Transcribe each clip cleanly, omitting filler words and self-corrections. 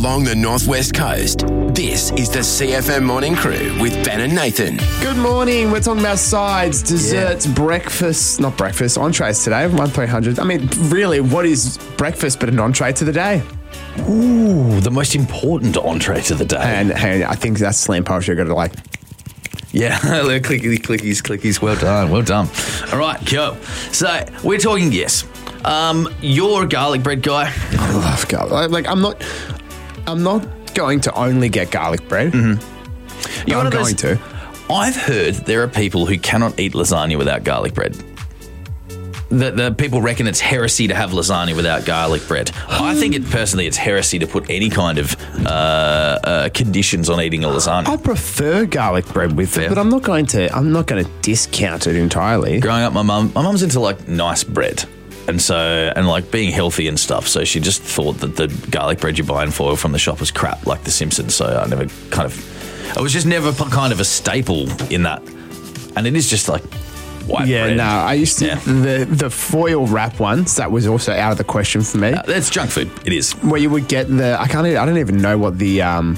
along the northwest coast. This is the CFM Morning Crew with Ben and Nathan. Good morning. We're talking about sides, desserts, breakfast, not breakfast, entrees today, 1-300. I mean, really, what is breakfast but an entree to the day? Ooh, the most important entree to the day. And hey, I think that's slam poetry. I've got to like... Yeah, clickies. Well done. All right, cool. So we're talking yes. You're a garlic bread guy. I love garlic. Like, I'm not going to only get garlic bread. Mm-hmm. I'm going to. I've heard there are people who cannot eat lasagna without garlic bread. The people reckon it's heresy to have lasagna without garlic bread. I think it's heresy to put any kind of conditions on eating a lasagna. I prefer garlic bread with it, but I'm not going to discount it entirely. Growing up, my mum's into like nice bread. And like being healthy and stuff. So she just thought that the garlic bread you buy in foil from the shop was crap, like The Simpsons. So I never it was just never kind of a staple in that. And it is just like white bread. No, I used to, the foil wrap ones, that was also out of the question for me. It's junk food. It is. Where you would get I don't even know what the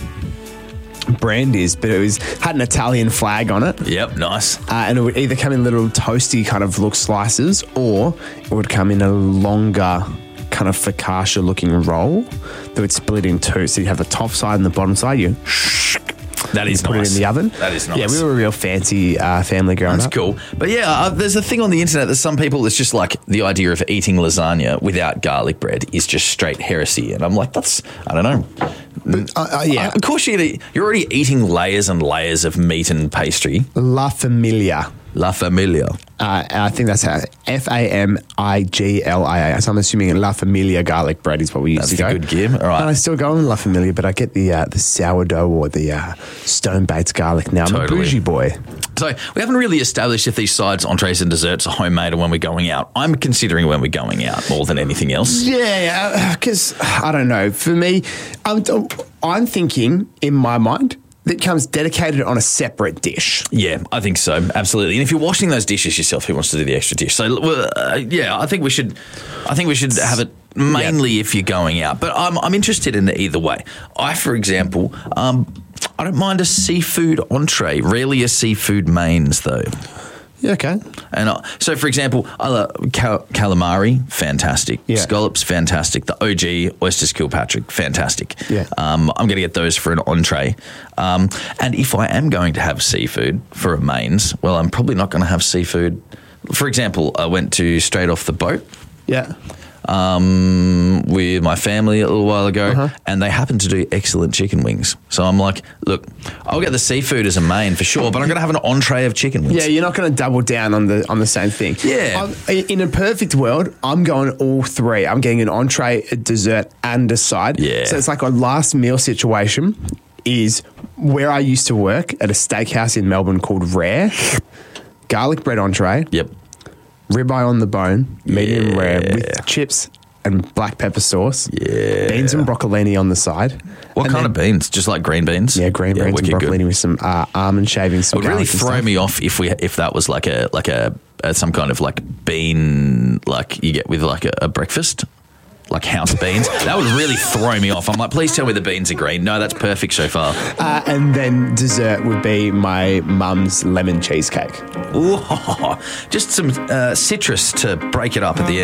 brand is, but had an Italian flag on it. Yep, nice. And it would either come in little toasty kind of look slices, or it would come in a longer kind of focaccia looking roll that would split in two. So you have the top side and the bottom side. That is nice. Put it in the oven. That is nice. Yeah, we were a real fancy family growing up. That's cool. But yeah, there's a thing on the internet that some people, it's just like the idea of eating lasagna without garlic bread is just straight heresy. And I'm like, I don't know. Of course you're already eating layers and layers of meat and pastry. La Familia. I think that's how Famiglia. So I'm assuming La Familia garlic bread is what we used to go. That's a good game. All right. And I still go on La Familia, but I get the sourdough or the Stone Bates garlic now. I'm a bougie boy. So we haven't really established if these sides, entrees and desserts are homemade or when we're going out. I'm considering when we're going out more than anything else. Yeah, because I don't know. For me, I'm thinking in my mind that comes dedicated on a separate dish. Yeah, I think so. Absolutely. And if you're washing those dishes yourself, who wants to do the extra dish? So I think we should have it mainly if you're going out. But I'm interested in it either way. For example, I don't mind a seafood entree. Rarely a seafood mains though. Yeah, okay. And so, for example, calamari, fantastic. Yeah. Scallops, fantastic. The OG, oysters Kilpatrick, fantastic. Yeah. I'm going to get those for an entree. And if I am going to have seafood for a mains, well, I'm probably not going to have seafood. For example, I went to Straight Off the Boat. Yeah. With my family a little while ago, and they happened to do excellent chicken wings. So I'm like, look, I'll get the seafood as a main for sure, but I'm going to have an entree of chicken wings. Yeah, you're not going to double down on the same thing. Yeah. In a perfect world, I'm going all three. I'm getting an entree, a dessert, and a side. Yeah. So it's like a last meal situation is where I used to work at a steakhouse in Melbourne called Rare. Garlic bread entree. Yep. Ribeye on the bone, medium rare, with chips and black pepper sauce. Yeah. Beans and broccolini on the side. What kind of beans? Just like green beans? Yeah, green beans and broccolini with some almond shavings. It would really throw me off if that was like a some kind of like bean, like you get with like a breakfast. Like house beans. That would really throw me off. I'm like, please tell me the beans are green. No, that's perfect so far. And then dessert would be my mum's lemon cheesecake. Ooh, just some citrus to break it up at the